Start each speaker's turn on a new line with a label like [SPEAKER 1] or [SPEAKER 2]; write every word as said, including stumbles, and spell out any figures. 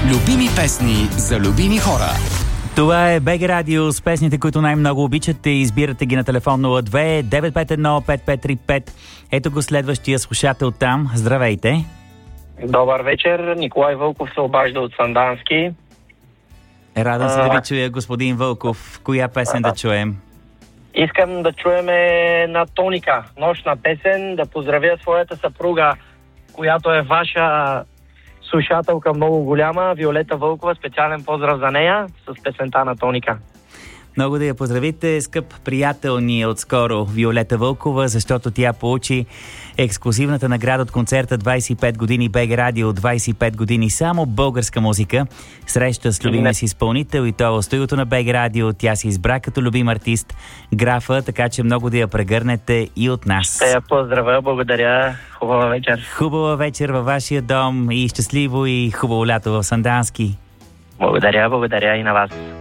[SPEAKER 1] Любими песни за любими хора.
[SPEAKER 2] Това е БГ Радио с песните, които най-много обичате. Избирате ги на телефон нула две девет пет едно пет пет три пет. Ето го следващия слушател там. Здравейте!
[SPEAKER 3] Добър вечер, Николай Вълков се обажда от Сандански.
[SPEAKER 2] Радвам се да ви чуя, господин Вълков. Коя песен да чуем?
[SPEAKER 3] Искам да чуем на Тоника, нощна песен, да поздравя своята съпруга, която е ваша слушателка много голяма, Виолета Вълкова. Специален поздрав за нея с песента на Тоника.
[SPEAKER 2] Много да я поздравите, скъп приятел ни е отскоро Виолета Вълкова, защото тя получи ексклузивната награда от концерта двайсет и пет години БГ Радио, двайсет и пет години само българска музика. Среща с любимия си изпълнител и то в студиото на БГ Радио. Тя се избра като любим артист Графа, така че много да я прегърнете и от нас.
[SPEAKER 3] Те я поздравя, благодаря. Хубава вечер.
[SPEAKER 2] Хубава вечер във вашия дом и щастливо и хубаво лято в Сандански.
[SPEAKER 3] Благодаря, благодаря и на вас.